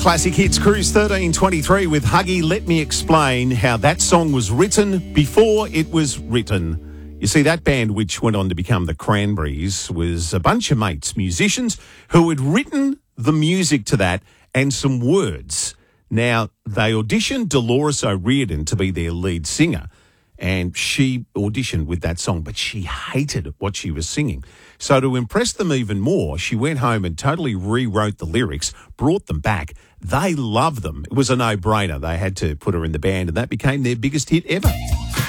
Classic Hits Cruise 1323 with Huggy. Let me explain how that song was written before it was written. You see, that band, which went on to become the Cranberries, was a bunch of mates, musicians, who had written the music to that and some words. Now, they auditioned Dolores O'Riordan to be their lead singer, and she auditioned with that song, but she hated what she was singing. So to impress them even more, she went home and totally rewrote the lyrics, brought them back. They loved them. It was a no-brainer. They had to put her in the band, and that became their biggest hit ever.